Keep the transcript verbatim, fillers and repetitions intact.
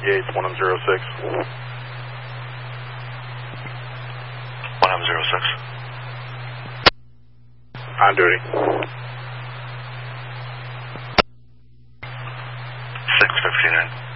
Yates, one M zero six. one M zero six. On duty. six fifty-nine.